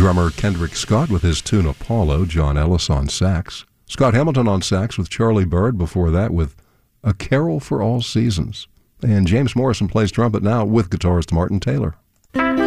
drummer Kendrick Scott with his tune Apollo, John Ellis on sax, Scott Hamilton on sax with Charlie Bird, before that with A Carol for All Seasons. And James Morrison plays trumpet now with guitarist Martin Taylor.